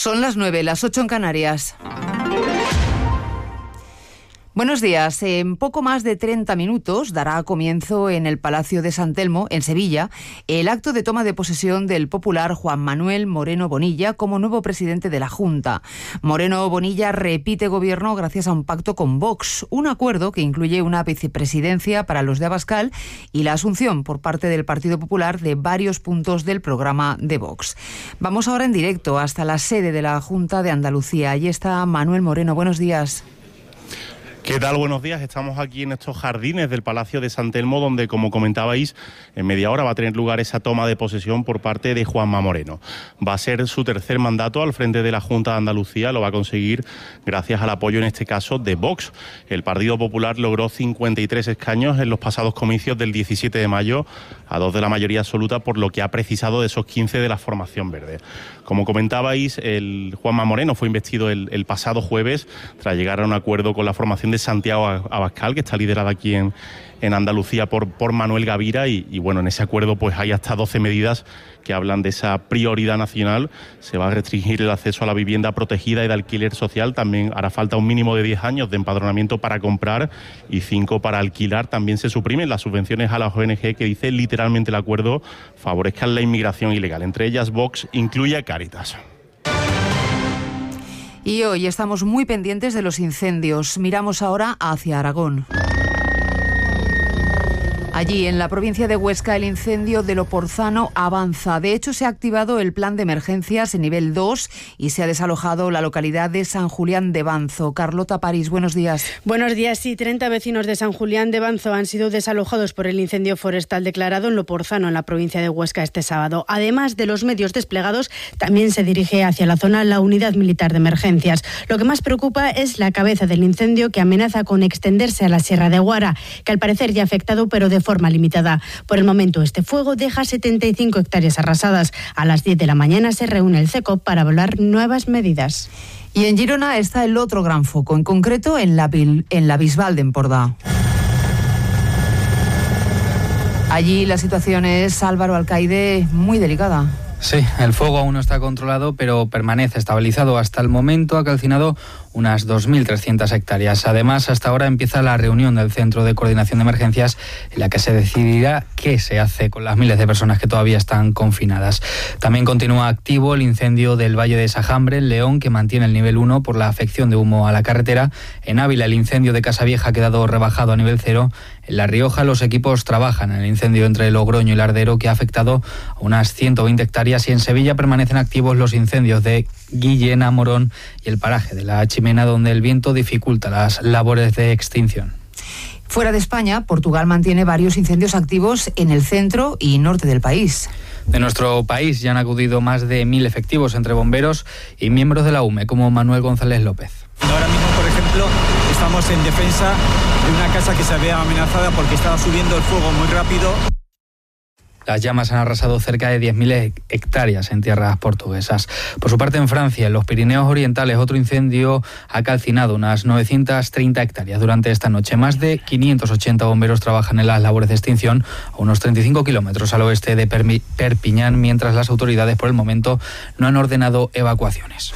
Son las 9, las 8 en Canarias. Buenos días. En poco más de 30 minutos dará comienzo en el Palacio de San Telmo, en Sevilla, el acto de toma de posesión del popular Juan Manuel Moreno Bonilla como nuevo presidente de la Junta. Moreno Bonilla repite gobierno gracias a un pacto con Vox, un acuerdo que incluye una vicepresidencia para los de Abascal y la asunción por parte del Partido Popular de varios puntos del programa de Vox. Vamos ahora en directo hasta la sede de la Junta de Andalucía. Allí está Manuel Moreno. Buenos días. ¿Qué tal? Buenos días. Estamos aquí en estos jardines del Palacio de San Telmo, donde, como comentabais, en media hora va a tener lugar esa toma de posesión por parte de Juanma Moreno. Va a ser su tercer mandato al frente de la Junta de Andalucía. Lo va a conseguir gracias al apoyo, en este caso, de Vox. El Partido Popular logró 53 escaños en los pasados comicios del 17 de mayo, a 2 de la mayoría absoluta, por lo que ha precisado de esos 15 de la formación verde. Como comentabais, el Juanma Moreno fue investido el pasado jueves tras llegar a un acuerdo con la formación de Santiago Abascal, que está liderada aquí en Andalucía por Manuel Gavira, y bueno, en ese acuerdo pues hay hasta 12 medidas que hablan de esa prioridad nacional. Se va a restringir el acceso a la vivienda protegida y de alquiler social. También hará falta un mínimo de 10 años de empadronamiento para comprar y 5 para alquilar. También se suprimen las subvenciones a las ONG, que dice literalmente el acuerdo favorezcan la inmigración ilegal. Entre ellas, Vox incluye a Cáritas. Y hoy estamos muy pendientes de los incendios. Miramos ahora hacia Aragón. Allí, en la provincia de Huesca, el incendio de Loporzano avanza. De hecho, se ha activado el plan de emergencias en nivel 2 y se ha desalojado la localidad de San Julián de Banzo. Carlota París, buenos días. Buenos días. Sí, 30 vecinos de San Julián de Banzo han sido desalojados por el incendio forestal declarado en Loporzano, en la provincia de Huesca, este sábado. Además de los medios desplegados, también se dirige hacia la zona la unidad militar de emergencias. Lo que más preocupa es la cabeza del incendio, que amenaza con extenderse a la Sierra de Guara, que al parecer ya ha afectado, pero de forma limitada. Por el momento, este fuego deja 75 hectáreas arrasadas. A las 10 de la mañana se reúne el CECOP para evaluar nuevas medidas. Y en Girona está el otro gran foco, en concreto en la Bisbal de Empordà. Allí la situación es, Álvaro Alcaide, muy delicada. Sí, el fuego aún no está controlado, pero permanece estabilizado. Hasta el momento ha calcinado unas 2.300 hectáreas. Además, hasta ahora empieza la reunión del Centro de Coordinación de Emergencias, en la que se decidirá qué se hace con las miles de personas que todavía están confinadas. También continúa activo el incendio del Valle de Sajambre, en León, que mantiene el nivel 1 por la afección de humo a la carretera. En Ávila, el incendio de Casavieja ha quedado rebajado a nivel 0. En La Rioja, los equipos trabajan en el incendio entre Logroño y Lardero, que ha afectado a unas 120 hectáreas. Y en Sevilla permanecen activos los incendios de Guillena, Morón y el paraje de la Chimena, donde el viento dificulta las labores de extinción. Fuera de España, Portugal mantiene varios incendios activos en el centro y norte del país. De nuestro país ya han acudido más de 1.000 efectivos entre bomberos y miembros de la UME, como Manuel González López. Ahora mismo, por ejemplo, estamos en defensa de una casa que se había amenazada porque estaba subiendo el fuego muy rápido. Las llamas han arrasado cerca de 10.000 hectáreas en tierras portuguesas. Por su parte, en Francia, en los Pirineos Orientales, otro incendio ha calcinado unas 930 hectáreas durante esta noche. Más de 580 bomberos trabajan en las labores de extinción a unos 35 kilómetros al oeste de Perpiñán, mientras las autoridades, por el momento, no han ordenado evacuaciones.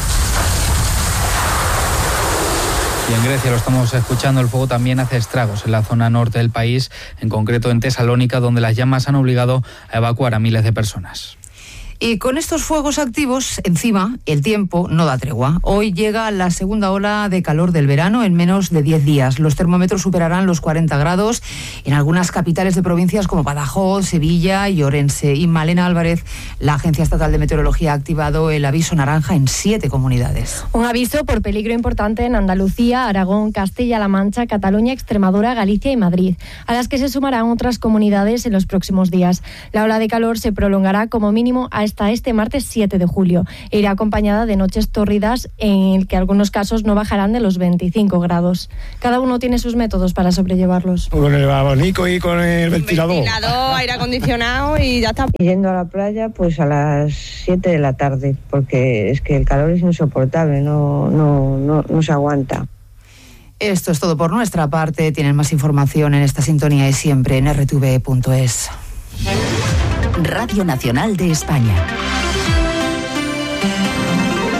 Y en Grecia, lo estamos escuchando, el fuego también hace estragos en la zona norte del país, en concreto en Tesalónica, donde las llamas han obligado a evacuar a miles de personas. Y con estos fuegos activos, encima, el tiempo no da tregua. Hoy llega la segunda ola de calor del verano en menos de 10 días. Los termómetros superarán los 40 grados en algunas capitales de provincias como Badajoz, Sevilla y Orense. Y Malena Álvarez, la Agencia Estatal de Meteorología, ha activado el aviso naranja en 7 comunidades. Un aviso por peligro importante en Andalucía, Aragón, Castilla-La Mancha, Cataluña, Extremadura, Galicia y Madrid, a las que se sumarán otras comunidades en los próximos días. La ola de calor se prolongará como mínimo hasta este martes 7 de julio e irá acompañada de noches tórridas en el que algunos casos no bajarán de los 25 grados. Cada uno tiene sus métodos para sobrellevarlos. Con el abanico y con el ventilador. Aire acondicionado y ya está. Yendo a la playa pues a las 7 de la tarde, porque es que el calor es insoportable, no se aguanta. Esto es todo por nuestra parte. Tienen más información en esta sintonía y siempre en rtv.es. Radio Nacional de España.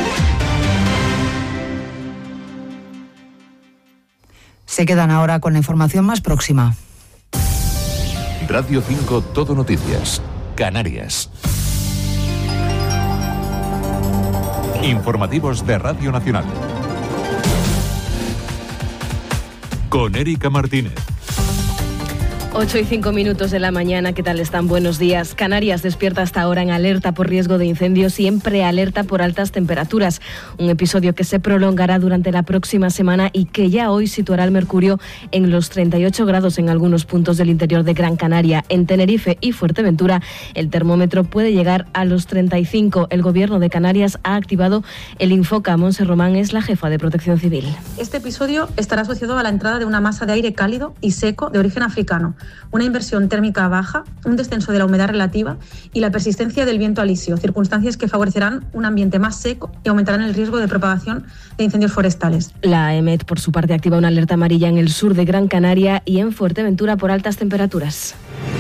Se quedan ahora con la información más próxima. Radio 5 Todo Noticias, Canarias. Informativos de Radio Nacional. Con Erika Martínez. 8:05 de la mañana, ¿qué tal están? Buenos días. Canarias despierta hasta ahora en alerta por riesgo de incendios y en prealerta por altas temperaturas. Un episodio que se prolongará durante la próxima semana y que ya hoy situará el mercurio en los 38 grados en algunos puntos del interior de Gran Canaria. En Tenerife y Fuerteventura el termómetro puede llegar a los 35. El Gobierno de Canarias ha activado el Infoca. Montse Román es la jefa de Protección Civil. Este episodio estará asociado a la entrada de una masa de aire cálido y seco de origen africano, una inversión térmica baja, un descenso de la humedad relativa y la persistencia del viento alisio, circunstancias que favorecerán un ambiente más seco y aumentarán el riesgo de propagación de incendios forestales. La EMET, por su parte, activa una alerta amarilla en el sur de Gran Canaria y en Fuerteventura por altas temperaturas.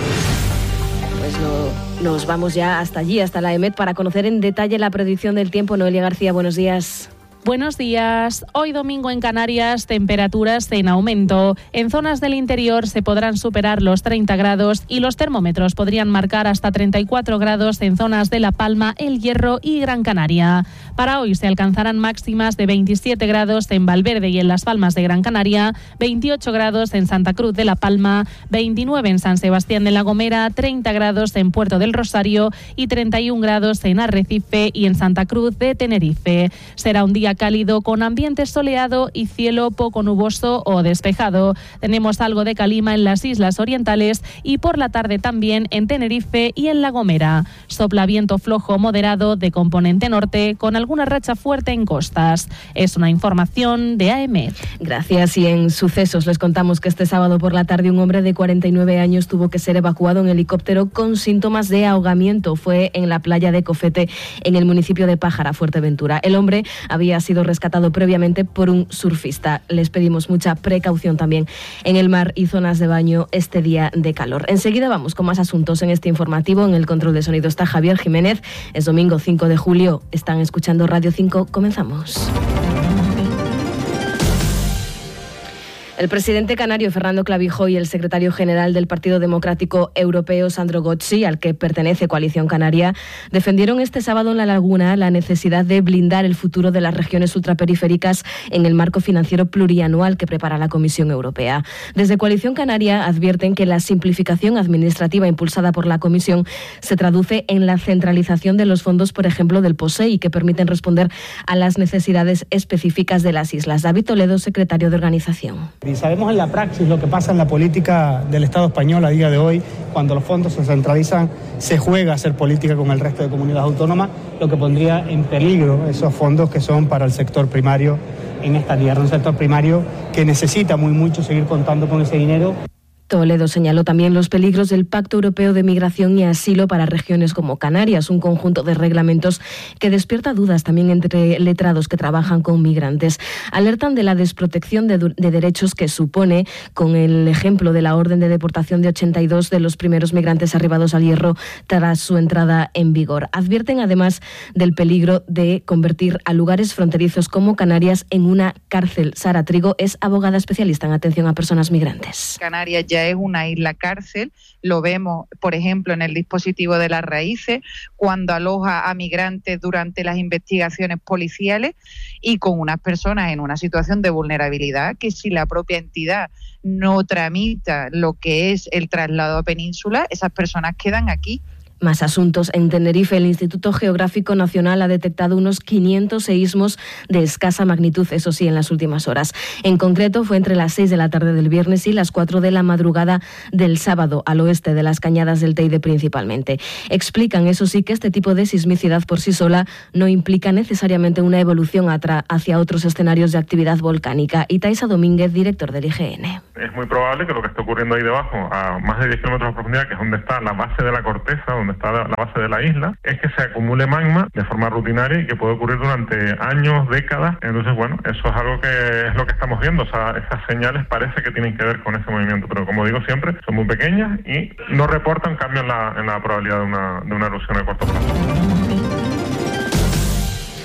Pues nos vamos ya hasta allí, hasta la EMET, para conocer en detalle la predicción del tiempo. Noelia García, buenos días. Buenos días. Hoy domingo en Canarias, temperaturas en aumento. En zonas del interior se podrán superar los 30 grados y los termómetros podrían marcar hasta 34 grados en zonas de La Palma, El Hierro y Gran Canaria. Para hoy se alcanzarán máximas de 27 grados en Valverde y en Las Palmas de Gran Canaria, 28 grados en Santa Cruz de La Palma, 29 en San Sebastián de La Gomera, 30 grados en Puerto del Rosario y 31 grados en Arrecife y en Santa Cruz de Tenerife. Será un día cálido con ambiente soleado y cielo poco nuboso o despejado. Tenemos algo de calima en las islas orientales y por la tarde también en Tenerife y en La Gomera. Sopla viento flojo moderado de componente norte con alguna racha fuerte en costas. Es una información de AEMET. Gracias. Y en sucesos les contamos que este sábado por la tarde un hombre de 49 años tuvo que ser evacuado en helicóptero con síntomas de ahogamiento. Fue en la playa de Cofete, en el municipio de Pájara, Fuerteventura. El hombre había sido rescatado previamente por un surfista. Les pedimos mucha precaución también en el mar y zonas de baño este día de calor. Enseguida vamos con más asuntos en este informativo. En el control de sonido está Javier Jiménez. Es domingo 5 de julio. Están escuchando Radio 5. Comenzamos. El presidente canario Fernando Clavijo y el secretario general del Partido Democrático Europeo Sandro Gozzi, al que pertenece Coalición Canaria, defendieron este sábado en La Laguna la necesidad de blindar el futuro de las regiones ultraperiféricas en el marco financiero plurianual que prepara la Comisión Europea. Desde Coalición Canaria advierten que la simplificación administrativa impulsada por la Comisión se traduce en la centralización de los fondos, por ejemplo, del POSEI, que permiten responder a las necesidades específicas de las islas. David Toledo, secretario de organización. Y sabemos en la praxis lo que pasa en la política del Estado español a día de hoy. Cuando los fondos se centralizan, se juega a hacer política con el resto de comunidades autónomas, lo que pondría en peligro esos fondos que son para el sector primario en esta tierra. Un sector primario que necesita mucho seguir contando con ese dinero. Toledo señaló también los peligros del Pacto Europeo de Migración y Asilo para regiones como Canarias, un conjunto de reglamentos que despierta dudas también entre letrados que trabajan con migrantes. Alertan de la desprotección de derechos que supone, con el ejemplo de la orden de deportación de 82 de los primeros migrantes arribados al Hierro tras su entrada en vigor. Advierten además del peligro de convertir a lugares fronterizos como Canarias en una cárcel. Sara Trigo es abogada especialista en atención a personas migrantes. Canarias ya es una isla cárcel, lo vemos por ejemplo en el dispositivo de las raíces, cuando aloja a migrantes durante las investigaciones policiales y con unas personas en una situación de vulnerabilidad que si la propia entidad no tramita lo que es el traslado a península, esas personas quedan aquí. Más asuntos. En Tenerife, el Instituto Geográfico Nacional ha detectado unos 500 seísmos de escasa magnitud, eso sí, en las últimas horas. En concreto, fue entre las 6 de la tarde del viernes y las 4 de la madrugada del sábado, al oeste de las Cañadas del Teide principalmente. Explican, eso sí, que este tipo de sismicidad por sí sola no implica necesariamente una evolución hacia otros escenarios de actividad volcánica. Y Taisa Domínguez, director del IGN. Es muy probable que lo que esté ocurriendo ahí debajo, a más de 10 kilómetros de profundidad, que es donde está la base de la corteza, donde está la base de la isla, es que se acumule magma de forma rutinaria y que puede ocurrir durante años, décadas. Entonces, bueno, eso es algo que es lo que estamos viendo. O sea, esas señales parece que tienen que ver con ese movimiento, pero como digo siempre, son muy pequeñas y no reportan cambio en la probabilidad de una erupción a corto plazo.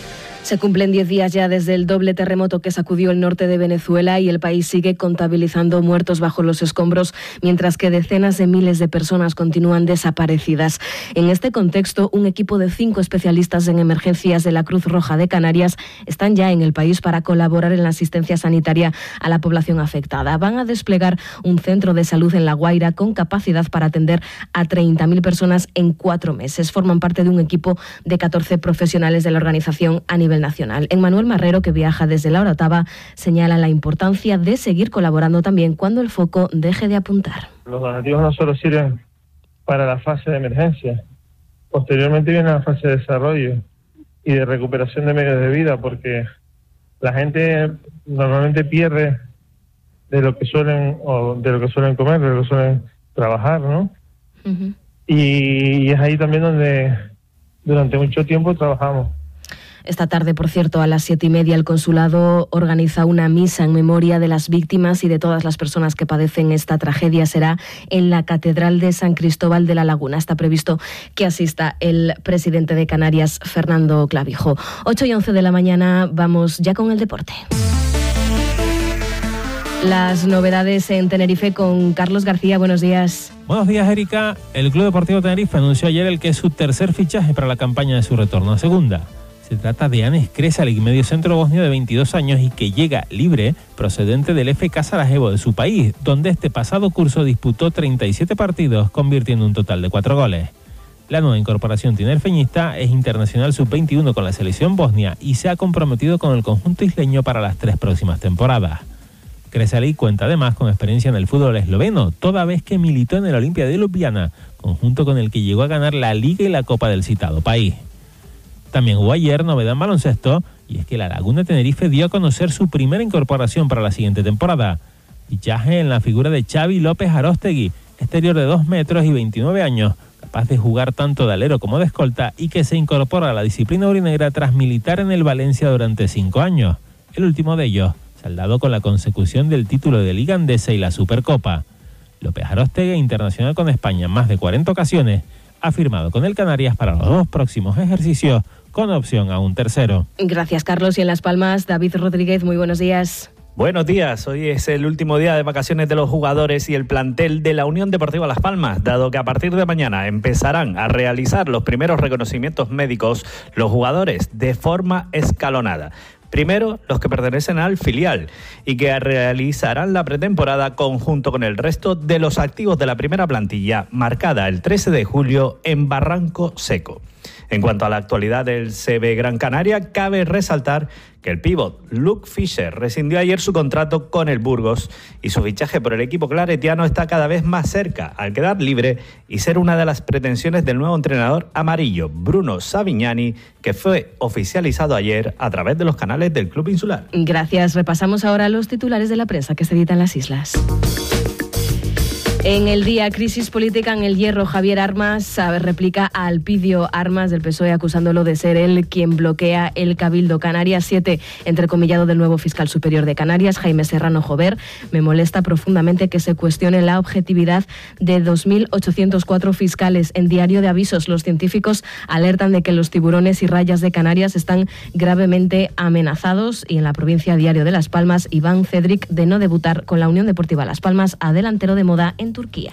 Se cumplen 10 días ya desde el doble terremoto que sacudió el norte de Venezuela y el país sigue contabilizando muertos bajo los escombros, mientras que decenas de miles de personas continúan desaparecidas. En este contexto, un equipo de 5 especialistas en emergencias de la Cruz Roja de Canarias están ya en el país para colaborar en la asistencia sanitaria a la población afectada. Van a desplegar un centro de salud en La Guaira con capacidad para atender a 30.000 personas en 4 meses. Forman parte de un equipo de 14 profesionales de la organización a nivel nacional. Emmanuel Marrero, que viaja desde La Orotava, señala la importancia de seguir colaborando también cuando el foco deje de apuntar. Los donativos no solo sirven para la fase de emergencia, posteriormente viene la fase de desarrollo y de recuperación de medios de vida, porque la gente normalmente pierde de lo que suelen comer, de lo que suelen trabajar, ¿no? Uh-huh. Y es ahí también donde durante mucho tiempo trabajamos. Esta tarde, por cierto, a las 7:30, el consulado organiza una misa en memoria de las víctimas y de todas las personas que padecen esta tragedia. Será en la Catedral de San Cristóbal de la Laguna. Está previsto que asista el presidente de Canarias, Fernando Clavijo. 8:11 de la mañana, vamos ya con el deporte. Las novedades en Tenerife con Carlos García. Buenos días. Buenos días, Erika. El Club Deportivo Tenerife anunció ayer el que es su tercer fichaje para la campaña de su retorno a segunda. Se trata de Anes Kresalik, mediocentro bosnio de 22 años y que llega libre procedente del FK Sarajevo de su país, donde este pasado curso disputó 37 partidos, convirtiendo un total de 4 goles. La nueva incorporación tinerfeñista es internacional sub-21 con la selección bosnia y se ha comprometido con el conjunto isleño para las 3 próximas temporadas. Kresalik cuenta además con experiencia en el fútbol esloveno, toda vez que militó en el Olimpia de Ljubljana, conjunto con el que llegó a ganar la Liga y la Copa del citado país. También hubo ayer novedad en baloncesto, y es que la Laguna Tenerife dio a conocer su primera incorporación para la siguiente temporada. Fichaje en la figura de Xavi López Aróstegui, exterior de 2 metros y 29 años, capaz de jugar tanto de alero como de escolta y que se incorpora a la disciplina aurinegra tras militar en el Valencia durante 5 años. El último de ellos, saldado con la consecución del título de Liga Andesa y la Supercopa. López Aróstegui, internacional con España en más de 40 ocasiones, ha firmado con el Canarias para los 2 próximos ejercicios, con opción a un tercero. Gracias, Carlos. Y en Las Palmas, David Rodríguez, muy buenos días. Buenos días, hoy es el último día de vacaciones de los jugadores y el plantel de la Unión Deportiva Las Palmas, dado que a partir de mañana empezarán a realizar los primeros reconocimientos médicos los jugadores de forma escalonada. Primero, los que pertenecen al filial y que realizarán la pretemporada conjunto con el resto de los activos de la primera plantilla, marcada el 13 de julio en Barranco Seco. En cuanto a la actualidad del CB Gran Canaria, cabe resaltar que el pívot Luke Fischer rescindió ayer su contrato con el Burgos y su fichaje por el equipo claretiano está cada vez más cerca al quedar libre y ser una de las pretensiones del nuevo entrenador amarillo, Bruno Savignani, que fue oficializado ayer a través de los canales del Club Insular. Gracias. Repasamos ahora los titulares de la prensa que se editan en las islas. En el día, crisis política en El Hierro. Javier Armas replica a Alpidio Armas del PSOE acusándolo de ser él quien bloquea el Cabildo. Canarias 7, entrecomillado del nuevo fiscal superior de Canarias, Jaime Serrano Jover. Me molesta profundamente que se cuestione la objetividad de 2.804 fiscales. En Diario de Avisos, los científicos alertan de que los tiburones y rayas de Canarias están gravemente amenazados. Y en la provincia, Diario de Las Palmas, Iván Cedric de no debutar con la Unión Deportiva Las Palmas a delantero de moda en Turquía.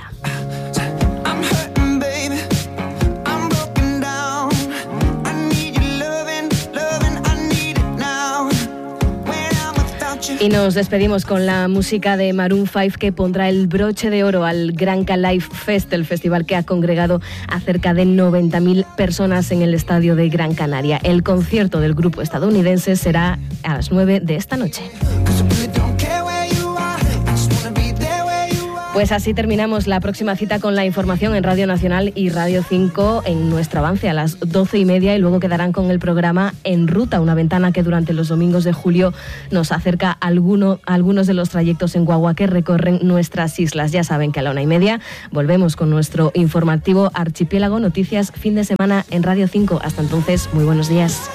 Y nos despedimos con la música de Maroon 5, que pondrá el broche de oro al Granca Live Fest, el festival que ha congregado a cerca de 90.000 personas en el estadio de Gran Canaria. El concierto del grupo estadounidense será a las 9 de esta noche. Pues así terminamos. La próxima cita con la información en Radio Nacional y Radio 5 en nuestro avance a las 12:30 y luego quedarán con el programa En Ruta, una ventana que durante los domingos de julio nos acerca a algunos de los trayectos en guagua que recorren nuestras islas. Ya saben que a la 1:30 volvemos con nuestro informativo Archipiélago Noticias fin de semana en Radio 5. Hasta entonces, muy buenos días.